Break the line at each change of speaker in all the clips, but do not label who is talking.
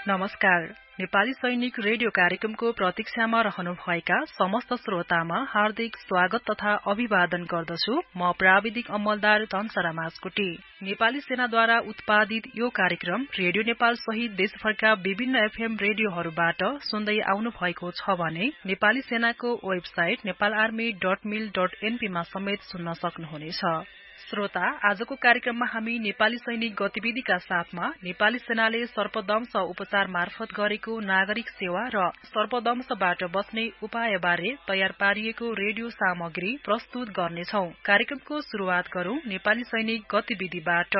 नमस्कार। नेपाली सैनिक रेडियो कार्यक्रमको प्रतीक्षामा रहनुभएका समस्त श्रोतामा हार्दिक स्वागत तथा अभिवादन गर्दछु। म प्राविधिक अमलदार धनसरा मास्कुटी। नेपाली सेनाद्वारा उत्पादित यो कार्यक्रम रेडियो नेपाल सहित देशभरका विभिन्न एफएम रेडियोहरूबाट सुन्दै आउनु भएको छ भने नेपाली सेनाको वेबसाइट नेपालार्मी.mil.np मा समेत सुन्न सक्नुहुनेछ। श्रोता, आजको कार्यक्रममा हामी नेपाली सैनिक गतिविधिका साथमा नेपाली सेनाले सर्पदंश उपचार मार्फत गरेको नागरिक सेवा र सर्पदंशबाट बच्ने उपायबारे तयार पारिएको रेडियो सामग्री प्रस्तुत गर्नेछौं। कार्यक्रमको शुरूआत गरौं नेपाली सैनिक गतिविधिबाट।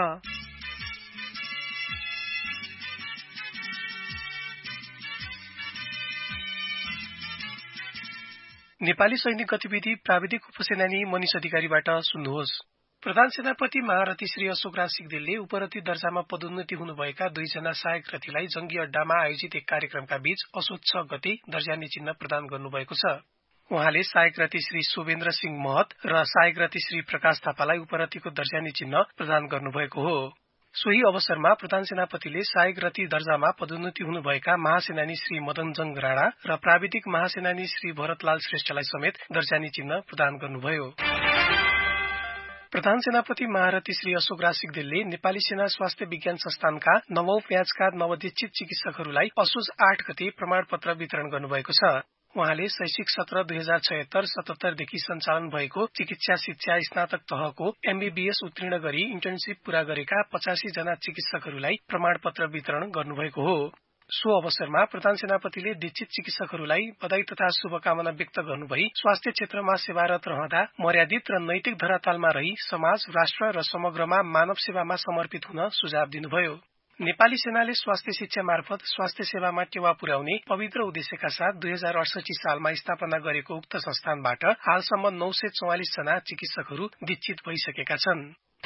नेपाली सैनिक गतिविधि प्राविधिक उपसेनानी मनिष अधिकारीबाट सुन्नुहोस्। प्रधान सेनापति महारथी श्री अशोकराज सिग्देलले उपरथी दर्जामा पदोन्नति हुनुभएका 2 जना सहायक रथीलाई जंगी अड्डामा आयोजित एक कार्यक्रमका बीच असोज 6 गते दर्जानी चिन्ह प्रदान गर्नुभएको छ। उहाँले सहायक रथी श्री शोभेन्द्र सिंह महत र सहायक रथी श्री प्रकाश थापालाई उपरथीको दर्जानी चिन्ह प्रदान गर्नुभएको हो। सोही अवसरमा प्रधान सेनापतिले सहायक रथी दर्जामा पदोन्नति हुनुभएका महासेनानी श्री मदनजंग राणा र प्राविधिक महासेनानी श्री भरतलाल श्रेष्ठलाई समेत दर्जानी चिन्ह प्रदान गर्नुभयो। प्रधान सेनापति महारथी श्री अशोकराज सिग्देलले नेपाली सेना स्वास्थ्य विज्ञान संस्थानका 9औं ब्याचका नवदीक्षित चिकित्सकहरूलाई असोज 8 गते प्रमाणपत्र वितरण गर्नुभएको छ। उहाँले शैक्षिक सत्र 2076-77 देखि सञ्चालन भएको चिकित्सा शिक्षा स्नातक तहको एमबीबीएस उत्तीर्ण गरी इन्टर्नशिप पूरा गरेका 85 जना चिकित्सकहरूलाई प्रमाणपत्र वितरण गर्नुभएको हो। सो अवसरमा प्रधान सेनापतिले दीक्षित चिकित्सकहरूलाई बधाई तथा शुभकामना व्यक्त गर्नुभई स्वास्थ्य क्षेत्रमा सेवारत रहँदा मर्यादित र नैतिक धरातलमा रही समाज, राष्ट्र र समग्रमा मानव सेवामा समर्पित हुन सुझाव दिनुभयो। नेपाली सेनाले स्वास्थ्य शिक्षा मार्फत स्वास्थ्य सेवामा टेवा पुर्याउने पवित्र उद्देश्यका साथ 2068 सालमा स्थापना गरेको उक्त संस्थानबाट हालसम्म 944 जना चिकित्सकहरू दीक्षित भइसकेका छन्।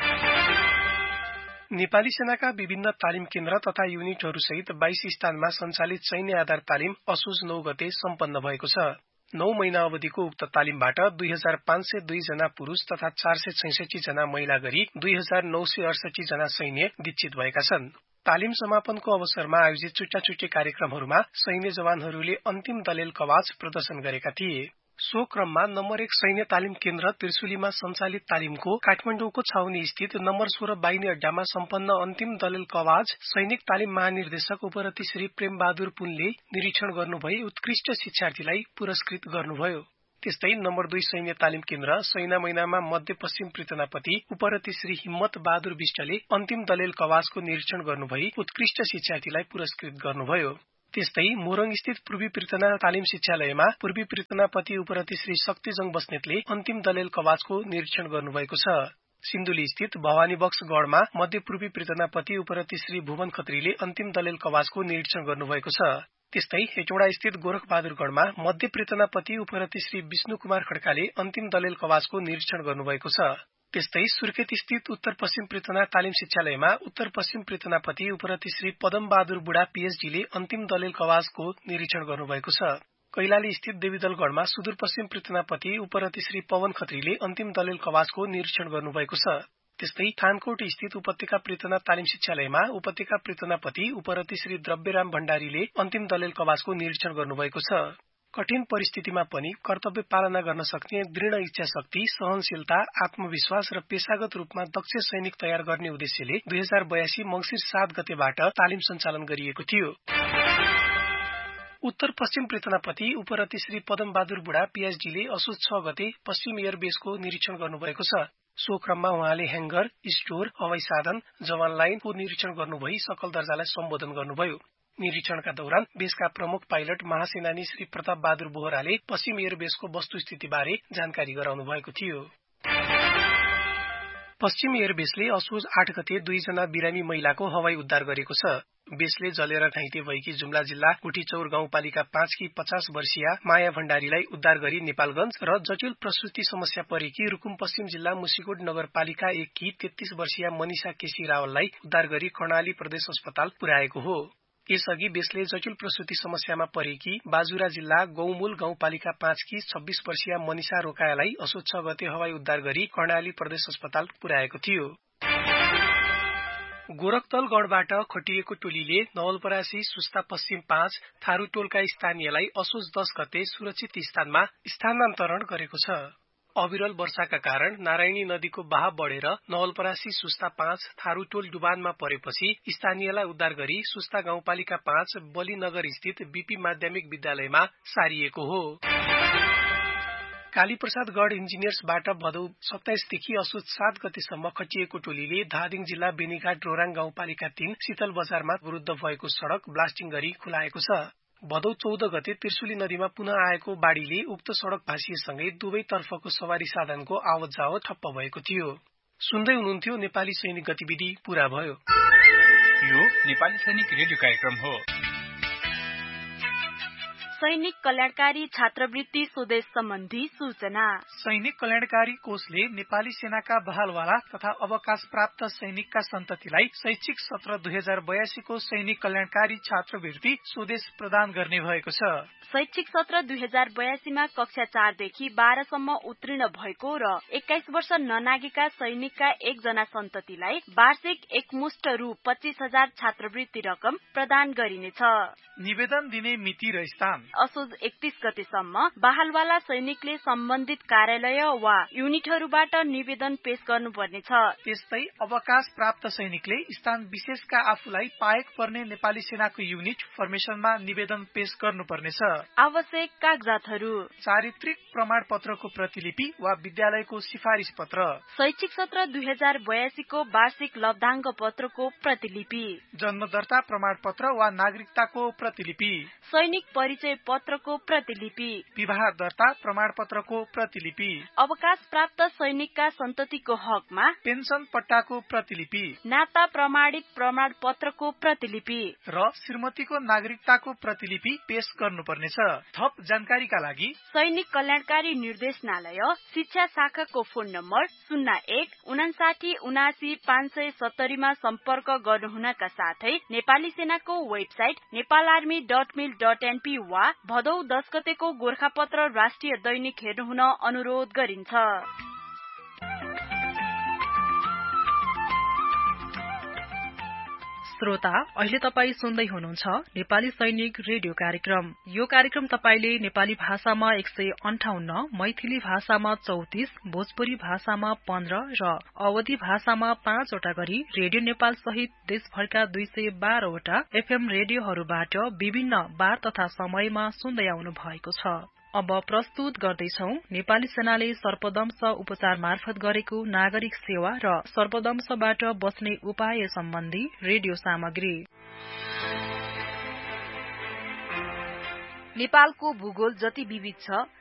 नेपाली सेनाका विभिन्न तालिम केन्द्र तथा युनिटहरूसहित 22 स्थानमा सञ्चालित सैन्य आधार तालिम असोज 9 गते सम्पन्न भएको छ। 9 महिना अवधिको उक्त तालिमबाट 2502 जना पुरुष तथा 466 जना महिला गरी 2968 जना सैन्य दीक्षित भएका छन्। तालिम समापनको अवसरमा आयोजित छुट्टा-छुट्टै कार्यक्रमहरूमा सैन्य जवानहरूले अन्तिम दलेल कवाच प्रदर्शन गरेका थिए। सो क्रममा नम्बर 1 सैन्य तालिम केन्द्र त्रिशुलीमा सञ्चालित तालिमको काठमाडौँको छाउनी स्थित नम्बर 16 बाहिनी अड्डामा सम्पन्न अन्तिम दलेल कवाज सैनिक तालिम महानिर्देशक उपरथी श्री प्रेम बहादुर पुनले निरीक्षण गर्नुभई उत्कृष्ट शिक्षार्थीलाई पुरस्कृत गर्नुभयो। त्यस्तै नम्बर 2 सैन्य तालिम केन्द्र सैना महिनामा मध्यपश्चिम पृतनापति उपरथी श्री हिम्मत बहादुर विष्टले अन्तिम दलेल कवाजको निरीक्षण गर्नुभई उत्कृष्ट शिक्षार्थीलाई पुरस्कृत गर्नुभयो। त्यस्तै मोरङ स्थित पूर्वी पृतना तालिम शिक्षालयमा पूर्वी पृतनापति उपरथी श्री शक्तिजङ बस्नेतले अन्तिम दलेल कवाजको निरीक्षण गर्नुभएको छ। सिन्धुली स्थित भवानी बक्स गढमा मध्य पूर्वी पृतनापति उपरथी श्री भुवन खत्रीले अन्तिम दलेल कवाजको निरीक्षण गर्नुभएको छ। त्यस्तै हेटौडा स्थित गोरखबहादुरगढमा मध्य पृतनापति उपरथी श्री विष्णु कुमार खड्काले अन्तिम दलेल कवाजको निरीक्षण गर्नुभएको छ। त्यस्तै सुर्खेत स्थित उत्तर पश्चिम पृतना तालिम शिक्षालयमा उत्तर पश्चिम पृतनापति उपरथी श्री पदम बहादुर बुढा पीएचडीले अन्तिम दलेल कवाजको निरीक्षण गर्नुभएको छ। कैलाली स्थित देवीदलगढमा सुदूरपश्चिम पृतनापति उपरथी श्री पवन खत्रीले अन्तिम दलेल कवाजको निरीक्षण गर्नुभएको छ। त्यस्तै थानकोट स्थित उपत्यका पृतना तालिम शिक्षालयमा उपत्यका पृतनापति उपरथी श्री द्रव्यराम भण्डारीले अन्तिम दलेल कवाजको निरीक्षण गर्नुभएको छ। कठिन परिस्थितिमा पनि कर्तव्य पालना गर्न सक्ने दृढ इच्छा शक्ति, सहनशीलता, आत्मविश्वास र पेशागत रूपमा दक्ष सैनिक तयार गर्ने उद्देश्यले 2082 मंसिर 7 गतेबाट तालिम सञ्चालन गरिएको थियो। उत्तर पश्चिम पृतनापति उपरथी श्री पदम बहादुर बुढा पीएचडीले असोज 6 गते पश्चिम एयरबेसको निरीक्षण गर्नुभएको छ। सो क्रममा उहाँले ह्याङ्गर, स्टोर, हवाई साधन, जवान लाइनको निरीक्षण गर्नुभई सकल दर्जालाई सम्बोधन गर्नुभयो। निरीक्षणका दौरान बेसका प्रमुख पाइलट महासेनानी श्री प्रताप बहादुर बोहराले पश्चिम एयरबेसको वस्तुस्थितिबारे जानकारी गराउनु भएको थियो। पश्चिम एयरबेसले असोज 8 गते 2 जना बिरामी महिलाको हवाई उद्धार गरेको छ। बेसले जलेर घाइते भएकी जुम्ला जिल्ला गुठीचौर गाउँपालिका 5 की 50 वर्षीया माया भण्डारीलाई उद्धार गरी नेपालगञ्ज र जटिल प्रसुति समस्या परेकी रुकुम पश्चिम जिल्ला मुसिकोट नगरपालिका 1 की 33 वर्षीया मनिषा केसी रावललाई उद्धार गरी कर्णाली प्रदेश अस्पताल पुर्याएको हो। यसअघि बेसले जटिल प्रसुति समस्यामा परेकी बाजुरा जिल्ला गौमूल गाउँपालिका 5 की 26 वर्षीया मनिषा रोकायालाई असोज 6 गते हवाई उद्धार गरी कर्णाली प्रदेश अस्पताल पुर्याएको थियो। गोरखतलगढबाट खटिएको टोलीले नवलपरासी सुस्ता पश्चिम 5 थारूटोलका स्थानीयलाई असोज 10 गते सुरक्षित स्थानमा स्थानान्तरण गरेको छ। अविरल वर्षाका कारण नारायणी नदीको बहाव बढेर नवलपरासी सुस्ता 5 थारूटोल डुबानमा परेपछि स्थानीयलाई उद्धार गरी सुस्ता गाउँपालिका 5 बलिनगर स्थित बीपी माध्यमिक विद्यालयमा सारिएको हो। कालीप्रसाद गढ इन्जिनियर्सबाट भदौ 27 देखि असोज 7 गतेसम्म खटिएको टोलीले धादिङ जिल्ला बेनीघाट रोराङ गाउँपालिका 3 शीतल बजारमा विरुद्ध भएको सड़क ब्लास्टिङ गरी खुलाएको छ। भदौ 14 गते त्रिशुली नदीमा पुनः आएको बाढ़ीले उक्त सड़क भासिएसँगै दुवै तर्फको सवारी साधनको आवत जावत ठप्प भएको थियो। सुन्दै हुनुहुन्थ्यो नेपाली सैनिक गतिविधि पूरा भयो।
यो नेपाली सैनिक रेडियो कार्यक्रम हो।
सैनिक कल्याणकारी छात्रवृत्ति स्वदेश सम्बन्धी सूचना।
सैनिक कल्याणकारी कोषले नेपाली सेनाका बहालवाला तथा अवकाश प्राप्त सैनिकका सन्ततिलाई शैक्षिक सत्र 2082 को सैनिक कल्याणकारी छात्रवृत्ति स्वदेश प्रदान गर्ने भएको छ।
शैक्षिक सत्र 2082 मा कक्षा 4 देखि 12 सम्म उत्तीर्ण भएको र 21 वर्ष ननागेका सैनिकका एकजना सन्ततिलाई वार्षिक एकमुष्ट रु 25,000 छात्रवृत्ति रकम प्रदान गरिनेछ।
निवेदन दिने मिति र स्थान
असोज 31 गतेसम्म बहालवाला सैनिकले सम्बन्धित कार्यालय वा युनिटहरूबाट निवेदन पेश गर्नुपर्नेछ।
त्यस्तै अवकाश प्राप्त सैनिकले स्थान विशेषका आफूलाई पाएक पर्ने नेपाली सेनाको युनिट फर्मेशनमा निवेदन पेश गर्नुपर्नेछ।
आवश्यक कागजातहरू
चारित्रिक प्रमाण पत्रको प्रतिलिपि वा विद्यालयको सिफारिस पत्र,
शैक्षिक सत्र 2082 को वार्षिक लब्धाङ्क पत्रको प्रतिलिपि,
जन्म दर्ता प्रमाण पत्र वा नागरिकताको प्रतिलिपि,
सैनिक परिचय पत्रको प्रतिलिपि,
विवाह दर्ता प्रमाण पत्रको प्रतिलिपि,
अवकाश प्राप्त सैनिकका सन्ततिको हकमा
पेन्सन पट्टाको प्रतिलिपि,
नाता प्रमाणित प्रमाण पत्रको प्रतिलिपि
र श्रीमतीको नागरिकताको प्रतिलिपि पेश गर्नुपर्नेछ। थप जानकारीका लागि
सैनिक कल्याणकारी निर्देशनालय शिक्षा शाखाको फोन नम्बर 0159799570 मा सम्पर्क गर्नुहुनका साथै नेपाली सेनाको वेबसाइट नेपाlarmy.mil.np वा भदौ 10 गतेको गोरखापत्र राष्ट्रिय दैनिक हेर्नुहुन अनुरोध गरिन्छ।
श्रोता, अहिले तपाई सुन्दै हुनुहुन्छ नेपाली सैनिक रेडियो कार्यक्रम। यो कार्यक्रम तपाईले नेपाली भाषामा 158, मैथिली भाषामा 34, भोजपुरी भाषामा 15 र अवधी भाषामा 5 वटा गरी रेडियो नेपाल सहित देशभरका 212 वटा एफएम रेडियोहरूबाट विभिन्न बार तथा समयमा सुन्दै आउनु भएको छ। अब प्रस्तुत गर्दैछौ नेपाली सेनाले सर्पदंश उपचार मार्फत गरेको नागरिक सेवा र सर्पदंशबाट बच्ने उपाय सम्बन्धी रेडियो सामग्री।
नेपालको भूगोल जति विविध छ